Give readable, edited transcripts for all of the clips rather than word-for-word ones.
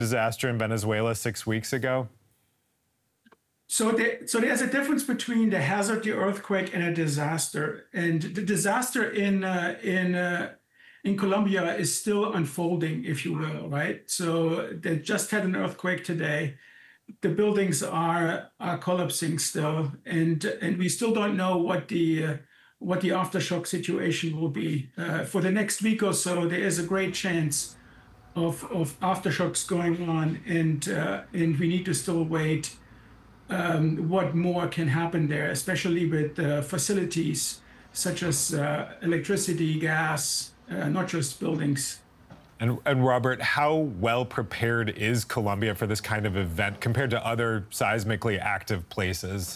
Disaster in Venezuela 6 weeks ago? So there's a difference between the hazard, the earthquake, and a disaster. And the disaster in Colombia is still unfolding, if you will, right? So they just had an earthquake today. The buildings are collapsing still, and we still don't know what the aftershock situation will be. For the next week or so, there is a great chance of aftershocks going on, and we need to still wait what more can happen there, especially with facilities such as electricity, gas, not just buildings. And Robert, how well prepared is Colombia for this kind of event compared to other seismically active places?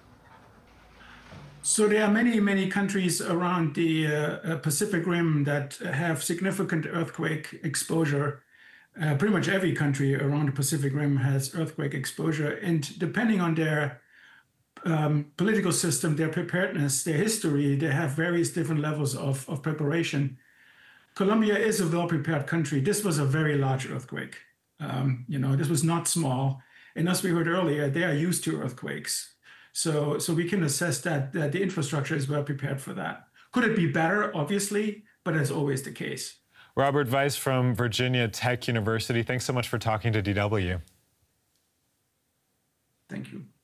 So there are many, many countries around the Pacific Rim that have significant earthquake exposure. Pretty much every country around the Pacific Rim has earthquake exposure. And depending on their political system, their preparedness, their history, they have various different levels of preparation. Colombia is a well-prepared country. This was a very large earthquake. This was not small. And as we heard earlier, they are used to earthquakes. So we can assess that the infrastructure is well prepared for that. Could it be better? Obviously, but that's always the case. Robert Weiss from Virginia Tech University, thanks so much for talking to DW. Thank you.